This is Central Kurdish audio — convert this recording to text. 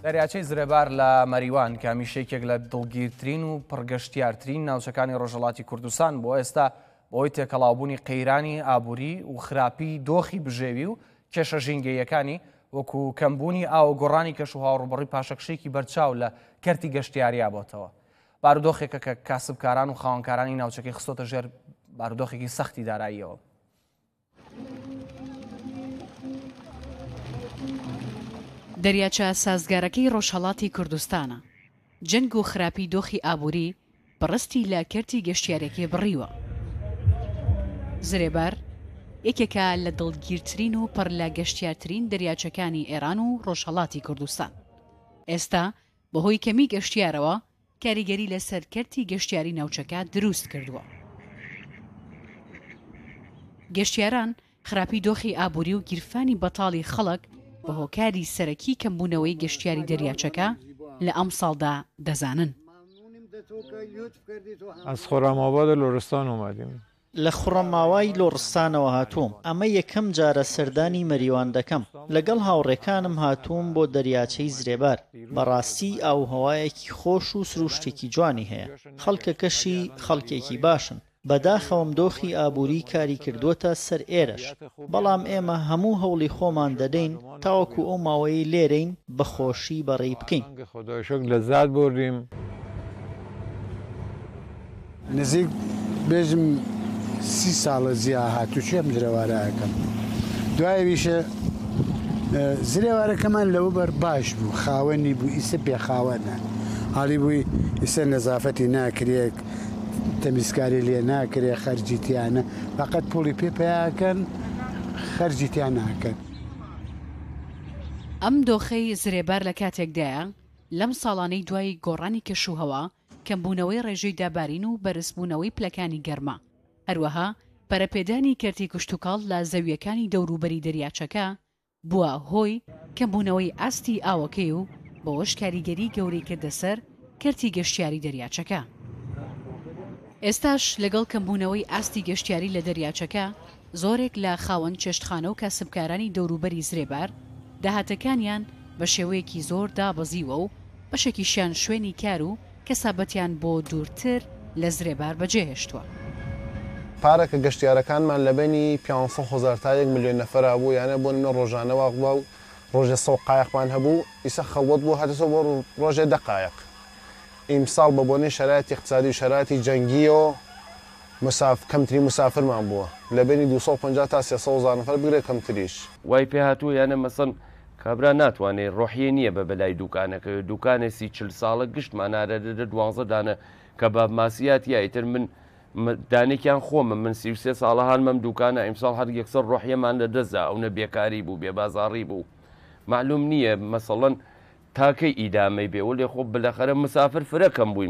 دەریاچەی زرێبار لە مەریوان کە هەمیشەیەکێک لە دڵگیرترین و پڕگەشتیارترین ناوچەکانی ڕۆژهەڵاتی کوردستان بۆ ئێستا بۆی تێکەڵاوبوونی قەیرانی ئابووری و خراپی دۆخی بژێوی و کێشە ژینگەیەکانی وەکو کەمبوونی ئاو گۆڕانی کەش و هاوڕوبڕی پاشەکشێکی بەرچاو لە کەرتی گەشتیاریا بۆتەوە. بارودۆخێکە کە کاسبکاران و خاوەنکارانی ناوچەکەی خستۆتە ژێر بارودۆخێکی سەختی داراییەوە. دەریاچە سازگارەکەی ڕۆژهەڵاتی کوردستانە. جەنگ و خراپی دۆخی ئابووری بەڕستی لە کەرتی گەشتیارێکی بڕیوە. زرێبار یەکێکە لە دڵگیرترین و پڕ لە گەشتیارترین دەریاچەکانی ئێران و ڕۆژهەڵاتی کوردستان. ئێستا بەهۆی کەمی گەشتیارەوە کاریگەری لەسەر کەرتی گەشتیاری ناوچەکە دروست کردووە. گەشتیاران خراپی دۆخی ئابووری و گیرفانی بەتاڵی خەڵک بە هۆکاری سەرەکی کەمبوونەوەی گەشتیاری دەریاچەکە لە ئەم ساڵدا دەزانن. از خۆرەماواد لۆرستان اومدیم. لە خوڕەماوای لۆڕستانەوە هاتووم. ئەمە یەکەم جارە سەردانی مەریوان دەکەم. لەگەڵ هاوڕێکانم هاتووم بۆ دەریاچەی زرێبار. بەڕاستی ئاوهەوایەکی خۆش و سروشتێکی جوانی هەیە. خەڵکەکەشی خەڵکێکی باشن. بەداخەوم دۆخی ئابووری کاری کردووەتە سەر ئێرەش. بەڵام ئێمە هەموو هەوڵی خۆمان دەدەین تاوەکو ئەو ماوەی لێرەین بەخۆشی بەڕێی بکەین. لەزات بردیم. نزیک بێژم 30 ساڵە زیاد هاتوچێم درێوارەکەم. دوایویشە زرێوارەکەمان لەوە بەر باش بوو، خاوەنی بوو، ئیسە بێخاوەنە. حاڵی بووی ئیسە نەزافەتی ناکرێت، تەمیزکاری لێ ناکرێت، خەرجیتیانە فقط پوڵی پێپیاکەن، خەرجیتیان ناکەن. ئەم دۆخەی زرێبار لە کاتێکدایە لەم ساڵانەی دوای گۆڕانی کەشوهەوا کەمبوونەوەی ڕێژەی دابارین و بەرزبوونەوەی پلەکانی گەرما. هەروەها پەرەپێدانی کەرتی کشتوکاڵ لە زەویەکانی دەوروبەری دەریاچەکە بووە هۆی کەمبوونەوەی ئاستی ئاوەکەی و بەوەش کاریگەری گەورەی کردە سەر کەرتی گەشتیاری دەریاچەکە. ئێستاش لەگەڵ کەمبوونەوەی ئاستی گەشتیاری لە دەریاچەکە زۆرێک لە خاوەن چێشتخانە و کاسبکارانی دەوروبەری زرێبار داهاتەکانیان بە شێوەیەکی زۆر دابەزیوە و بەشێکیشیان شوێنی کار و کەسابەتیان بۆ دوورتر لە زرێبار بەجێهێشتووە. پارەکە گەشتیارەکانمان لە بینی 500,000 تا 1 ملیۆن نەفەر بوو، یانە بۆ نمە ڕۆژانەوە و ڕۆژێ 100 قایقمان هەبوو، ئیسە خەڵوت بوو هاتەوە بۆ ڕۆژێ 10 قایق. ئیمساڵ بە بۆنەی شەرایەتی اقتصادی و شەرایەتی جەنگی و کەمتری مسافرمان بووە لە بینی 250 تا 300,000 نەفەر بگرێت کەمتریش. وای پێ هاتووە یانە مەسەن کابرا ناتوانێت ڕۆحیە نییە بە بەلای دوکانەکە دوکانێسی 40 ساڵە گشتمانارە 12 دانە کە بە ماسیات یایتر من دانێکیان خۆمە من 33 ساڵە هاانمەم دوکانە ئیمساڵ هەر یەکسەر ڕۆحیەمان لە دەستدا ئەوە بێکاری بوو بێبازاڕی بوو. معلوم نییە مەسەڵەن تاکەی ئیدامەی بێ و لێ خۆ بلەخەرە مسافر فرەکەم بووین.